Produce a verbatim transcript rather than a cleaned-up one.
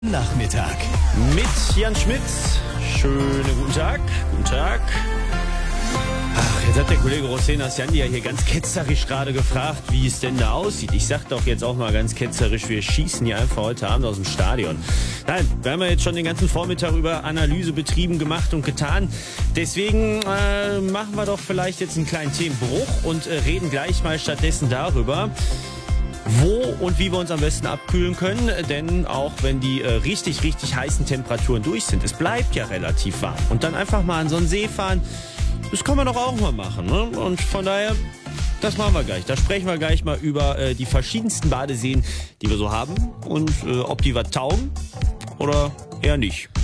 Nachmittag mit Jan Schmitz. Schönen guten Tag. Guten Tag. Ach, jetzt hat der Kollege Rosenas Jandi ja hier ganz ketzerisch gerade gefragt, wie es denn da aussieht. Ich sag doch jetzt auch mal ganz ketzerisch, wir schießen hier einfach heute Abend aus dem Stadion. Nein, wir haben ja jetzt schon den ganzen Vormittag über Analyse betrieben, gemacht und getan. Deswegen äh, machen wir doch vielleicht jetzt einen kleinen Themenbruch und äh, reden gleich mal stattdessen darüber, wo und wie wir uns am besten abkühlen können, denn auch wenn die äh, richtig, richtig heißen Temperaturen durch sind, es bleibt ja relativ warm. Und dann einfach mal an so einen See fahren, das kann man doch auch mal machen, ne? Und von daher, das machen wir gleich. Da sprechen wir gleich mal über äh, die verschiedensten Badeseen, die wir so haben und äh, ob die was taugen oder eher nicht.